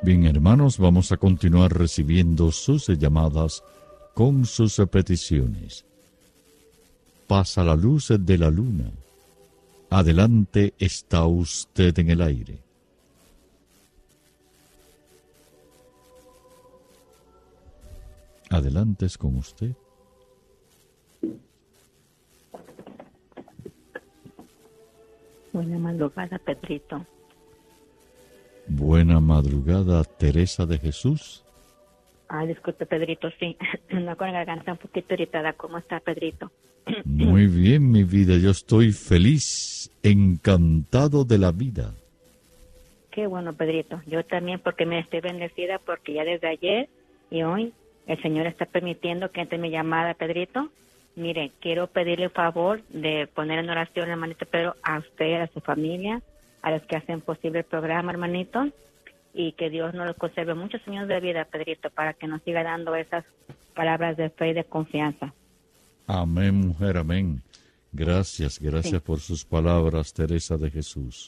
Bien, hermanos, vamos a continuar recibiendo sus llamadas con sus peticiones. Pasa la luz de la luna. Adelante, está usted en el aire. Adelante, es con usted. Buena madrugada, Pedrito. Buena madrugada, Teresa de Jesús. Ay, disculpe, Pedrito, sí. Ando con la garganta un poquito irritada. ¿Cómo está, Pedrito? Muy bien, mi vida. Yo estoy feliz, encantado de la vida. Qué bueno, Pedrito. Yo también, porque me estoy bendecida, porque ya desde ayer y hoy el Señor está permitiendo que entre mi llamada, Pedrito. Mire, quiero pedirle el favor de poner en oración, hermanito Pedro, a usted, a su familia, a los que hacen posible el programa, hermanito, y que Dios nos conserve muchos años de vida, Pedrito, para que nos siga dando esas palabras de fe y de confianza. Amén, mujer, amén. Gracias Sí. por sus palabras, Teresa de Jesús.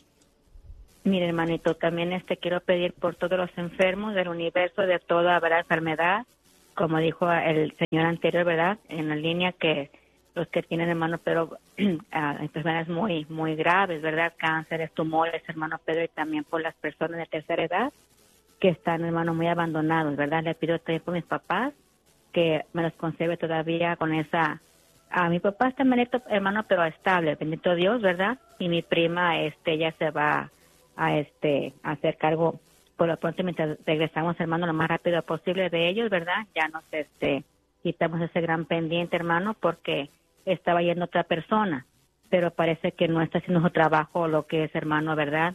Mire, hermanito, también quiero pedir por todos los enfermos del universo, de toda, ¿verdad?, enfermedad, como dijo el señor anterior, ¿verdad?, en la línea, que los que tienen, hermano Pedro, enfermedades muy, muy graves, ¿verdad?, cánceres, tumores, hermano Pedro, y también por las personas de tercera edad que están, hermano, muy abandonados, ¿verdad? Le pido también por mis papás que me los conserve todavía con esa... A mi papá está, hermano, pero estable, bendito Dios, ¿verdad? Y mi prima, ya se va a hacer cargo por lo pronto mientras regresamos, hermano, lo más rápido posible de ellos, ¿verdad? Ya nos quitamos ese gran pendiente, hermano, porque estaba yendo otra persona, pero parece que no está haciendo su trabajo, lo que es, hermano, ¿verdad?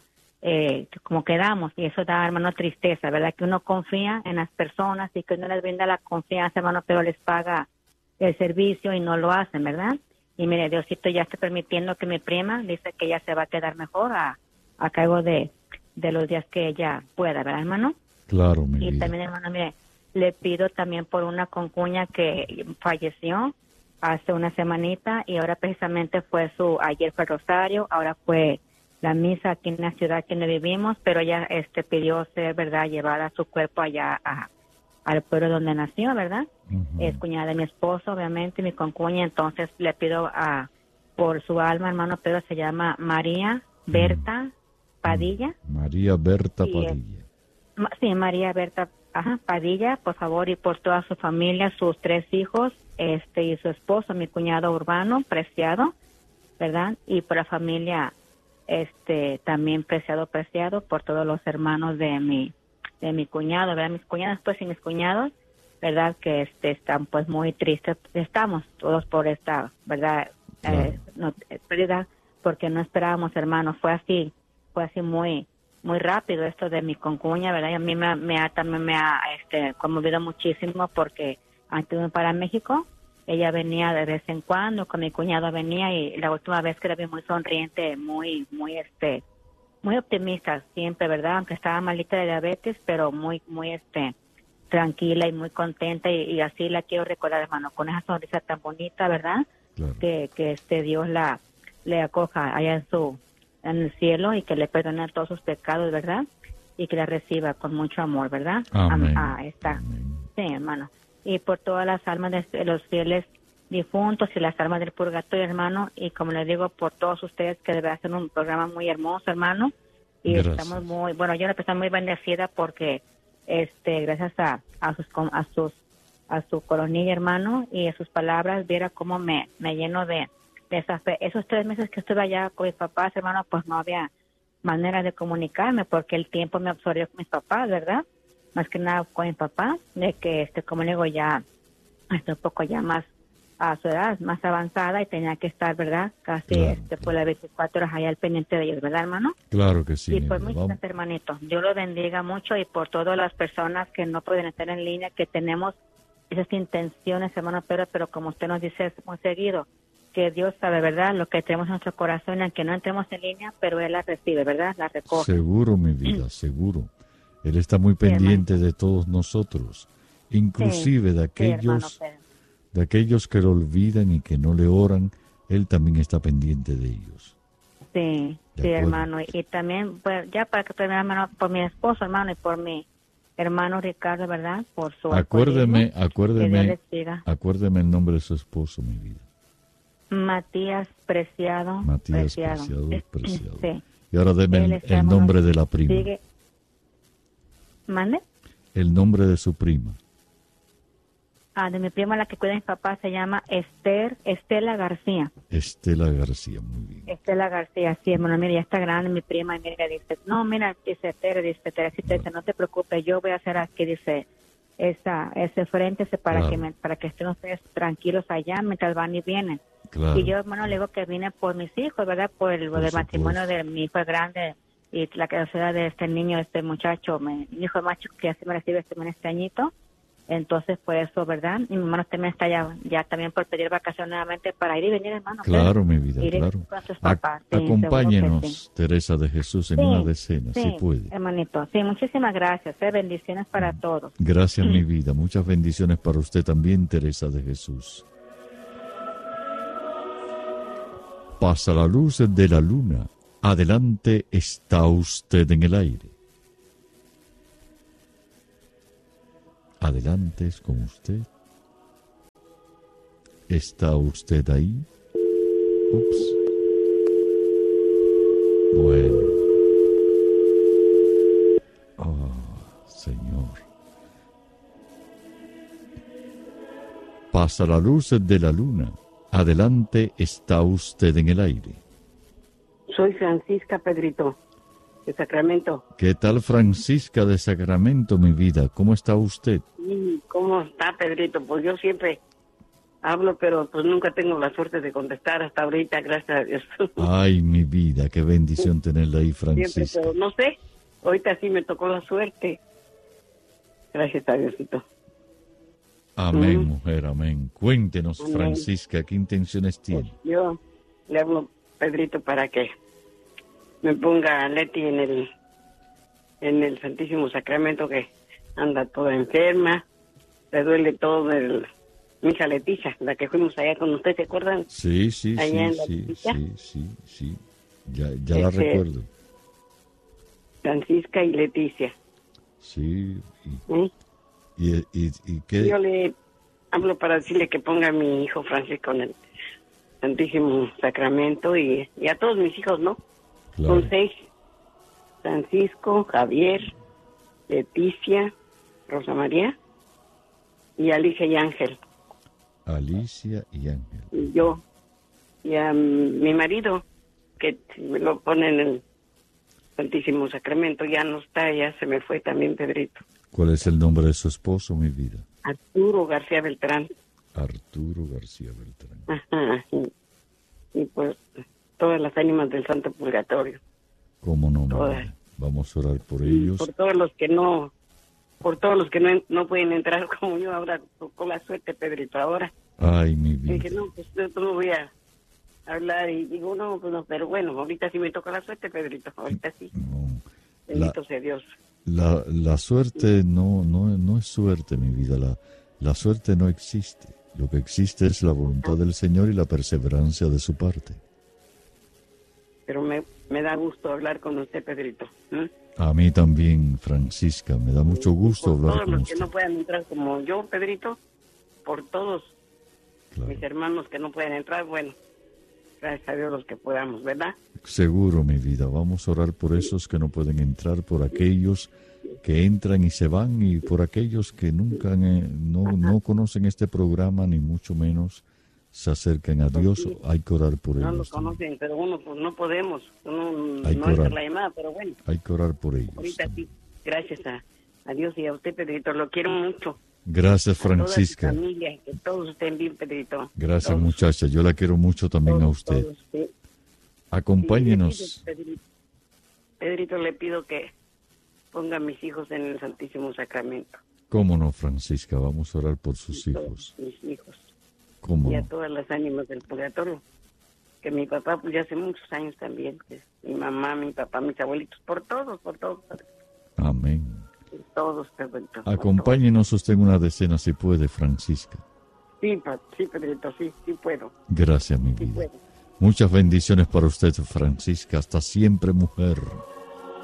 Como quedamos, y eso da, hermano, tristeza, ¿verdad? Que uno confía en las personas y que uno les brinda la confianza, hermano, pero les paga el servicio y no lo hacen, ¿verdad? Y mire, Diosito ya está permitiendo que mi prima dice que ella se va a quedar mejor a cargo de los días que ella pueda, ¿verdad, hermano? Claro, mi vida. Y también, hermano, mire, le pido también por una concuña que falleció hace una semanita y ahora precisamente ayer fue el rosario, ahora fue la misa aquí en la ciudad que donde vivimos, pero ella pidió ser, ¿verdad?, llevar a su cuerpo allá al pueblo donde nació, ¿verdad? Uh-huh. Es cuñada de mi esposo, obviamente, mi concuña, entonces le pido por su alma, hermano Pedro, se llama María Berta Padilla. María Berta Padilla. Sí, María Berta Padilla, por favor, y por toda su familia, sus 3 hijos, y su esposo, mi cuñado Urbano, Preciado, ¿verdad? Y por la familia, también Preciado, por todos los hermanos de mi cuñado, ¿verdad? Mis cuñadas, pues, y mis cuñados, ¿verdad? Que están, pues, muy tristes. Estamos todos por esta, ¿verdad? Claro. Pérdida, porque no esperábamos, hermanos. Fue así muy muy rápido esto de mi concuña, ¿verdad? Y a mí también me ha conmovido muchísimo porque antes de irme para México, ella venía de vez en cuando, con mi cuñado venía, y la última vez que la vi muy sonriente, muy optimista siempre, ¿verdad? Aunque estaba malita de diabetes, pero muy tranquila y muy contenta, y así la quiero recordar, hermano, con esa sonrisa tan bonita, ¿verdad? Claro. Que Dios le acoja allá en el cielo y que le perdone todos sus pecados, ¿verdad? Y que la reciba con mucho amor, ¿verdad? Amén. Amén. Sí, hermano. Y por todas las almas de los fieles difuntos y las almas del purgatorio, hermano, y como les digo, por todos ustedes, que debe hacer un programa muy hermoso, hermano. Y Gracias. estamos yo estoy muy bendecida porque gracias a su coronilla, hermano, y a sus palabras, viera cómo me lleno de esa fe. Esos 3 meses que estuve allá con mis papás, hermano, pues no había manera de comunicarme porque el tiempo me absorbió con mis papás, ¿verdad? Más que nada con mi papá, de que, como le digo, ya estoy un poco ya más a su edad, más avanzada, y tenía que estar, ¿verdad? Casi Claro, por las 24 horas allá al pendiente de ellos, ¿verdad, hermano? Claro que sí. Y por muchas gracias, hermanito. Dios lo bendiga mucho, y por todas las personas que no pueden estar en línea, que tenemos esas intenciones, hermano Pedro, pero como usted nos dice muy seguido, que Dios sabe, ¿verdad?, lo que tenemos en nuestro corazón, aunque no entremos en línea, pero Él la recibe, ¿verdad?, la recoge. Seguro, mi vida, seguro. Él está muy pendiente de todos nosotros, inclusive de aquellos que lo olvidan y que no le oran. Él también está pendiente de ellos. Sí, hermano. Y también, pues, ya para que termine, hermano, por mi esposo, hermano, y por mi hermano Ricardo, ¿verdad? Por su alcoholismo. Acuérdeme el nombre de su esposo, mi vida. Matías Preciado. Preciado. Sí. Y ahora deme el nombre de la prima. ¿Mande? El nombre de su prima. De mi prima, la que cuida a mi papá, se llama Estela García. Estela García, muy bien. Estela García, sí, hermano, mira, ya está grande mi prima, y mira, dice, no, mira, dice Teresita, dice, no te preocupes, yo voy a hacer aquí, dice, ese frente para que estén ustedes tranquilos allá mientras van y vienen. Claro. Y yo, hermano, le digo que vine por mis hijos, ¿verdad? Por el matrimonio de mi hijo grande y la capacidad de este niño, este muchacho, mi hijo más chico que ya se me recibe este añito. Entonces, por eso, ¿verdad? Y mi hermano también está ya también por pedir vacaciones nuevamente para ir y venir, hermano. Claro, mi vida, claro. Acompáñenos, sí. Teresa de Jesús, en una decena, si puede. Hermanito, sí, muchísimas gracias. Bendiciones para todos. Gracias, mi vida. Muchas bendiciones para usted también, Teresa de Jesús. Pasa la luz de la luna. Adelante, está usted en el aire. Adelante, es con usted. ¿Está usted ahí? Ups. Bueno. Señor. Pasa la luz de la luna. Adelante, está usted en el aire. Soy Francisca, Pedrito, de Sacramento. ¿Qué tal, Francisca de Sacramento, mi vida? ¿Cómo está usted? ¿Cómo está, Pedrito? Pues yo siempre hablo, pero pues nunca tengo la suerte de contestar hasta ahorita, gracias a Dios. Ay, mi vida, qué bendición tenerla ahí, Francisca. Siempre, pero no sé, ahorita sí me tocó la suerte. Gracias a Diosito. Amén, mujer, amén. Cuéntenos, amén. Francisca, ¿qué intenciones tiene? Pues yo le hablo, Pedrito, para que me ponga a Leti en el Santísimo Sacramento, que anda toda enferma, le duele todo mi hija Leticia, la que fuimos allá con usted, ¿se acuerdan? Sí, allá sí, ya la recuerdo. Francisca y Leticia. Sí. ¿Y qué? Yo le hablo para decirle que ponga a mi hijo Francisco en el Santísimo Sacramento y a todos mis hijos, ¿no? Claro. Son 6. Francisco, Javier, Leticia, Rosa María y Alicia y Ángel. Alicia y Ángel. Y yo. Y a mi marido, que me lo pone en el Santísimo Sacramento, ya no está, ya se me fue también, Pedrito. ¿Cuál es el nombre de su esposo, mi vida? Arturo García Beltrán. Arturo García Beltrán. Ajá. Y pues todas las ánimas del Santo Purgatorio. ¿Cómo no, madre? Vamos a orar por ellos. Por todos los que no pueden entrar como yo ahora, con la suerte, Pedrito, ahora. Ay, mi vida. Dije, no, pues yo no voy a hablar y digo, no, pues no, pero bueno, ahorita sí me toca la suerte, Pedrito, ahorita sí. No. Bendito sea Dios. La suerte no es suerte, mi vida. La suerte no existe. Lo que existe es la voluntad del Señor y la perseverancia de su parte. Pero me da gusto hablar con usted, Pedrito. A mí también, Francisca, me da mucho gusto hablar con usted. Por todos los que no puedan entrar como yo, Pedrito, por todos mis hermanos que no pueden entrar, bueno, gracias a Dios los que podamos, ¿verdad? Seguro, mi vida, vamos a orar por esos que no pueden entrar, por aquellos que entran y se van y por aquellos que nunca no conocen este programa ni mucho menos se acercan a Dios. Hay que orar por ellos. No lo conocen, pero uno pues no podemos, no entra la llamada, pero bueno. Hay que orar por ellos. Ahorita sí, gracias a Dios y a usted, Pedrito, lo quiero mucho. Gracias, Francisca. A toda su familia, que todos estén bien, Pedrito. Gracias, todos. Muchacha, yo la quiero mucho también todos, a usted. Todos, sí. Acompáñenos. Sí, Pedrito, le pido que ponga a mis hijos en el Santísimo Sacramento. ¿Cómo no, Francisca? Vamos a orar por sus hijos. Mis hijos. ¿Cómo y a no? todas las ánimas del purgatorio. Que mi papá, pues ya hace muchos años también. Pues, mi mamá, mi papá, mis abuelitos, por todos. Amén. Todos, Pedrito. Acompáñenos usted en una decena si puede, Francisca. Sí, Pedrito, sí puedo. Gracias, mi vida. Sí puedo. Muchas bendiciones para usted, Francisca. Hasta siempre, mujer.